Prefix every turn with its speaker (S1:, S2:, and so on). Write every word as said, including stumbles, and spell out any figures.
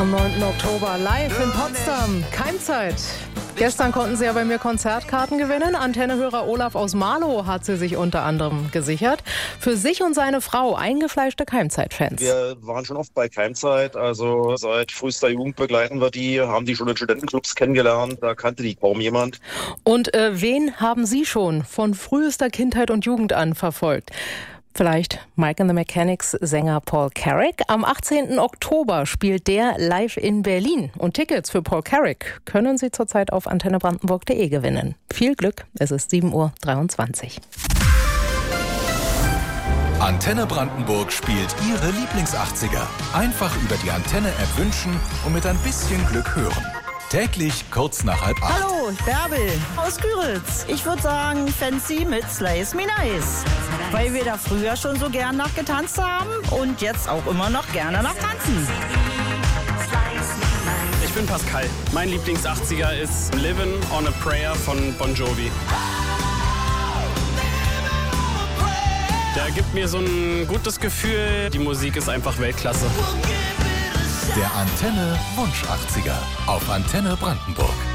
S1: Am neunten Oktober live in Potsdam. Keimzeit. Gestern konnten Sie ja bei mir Konzertkarten gewinnen. Antennehörer Olaf aus Marlow hat sie sich unter anderem gesichert. Für sich und seine Frau eingefleischte Keimzeit-Fans.
S2: Wir waren schon oft bei Keimzeit, also seit frühester Jugend begleiten wir die, haben die schon in Studentenclubs kennengelernt, da kannte die kaum jemand.
S1: Und äh, wen haben Sie schon von frühester Kindheit und Jugend an verfolgt? Vielleicht Mike and the Mechanics Sänger Paul Carrack. Am achtzehnten Oktober spielt der live in Berlin. Und Tickets für Paul Carrack können Sie zurzeit auf antenne brandenburg punkt de gewinnen. Viel Glück, es ist sieben Uhr dreiundzwanzig.
S3: Antenne Brandenburg spielt Ihre Lieblings-achtziger. Einfach über die Antenne-App wünschen und mit ein bisschen Glück hören. Täglich kurz nach halb acht.
S4: Hallo, Bärbel aus Küritz. Ich würde sagen Fancy mit Slice Me Nice. Weil wir da früher schon so gern nach getanzt haben und jetzt auch immer noch gerne nach tanzen.
S5: Ich bin Pascal. Mein Lieblings-achtziger ist Livin' on a Prayer von Bon Jovi. Der gibt mir so ein gutes Gefühl. Die Musik ist einfach Weltklasse.
S3: Der Antenne Wunsch achtziger auf Antenne Brandenburg.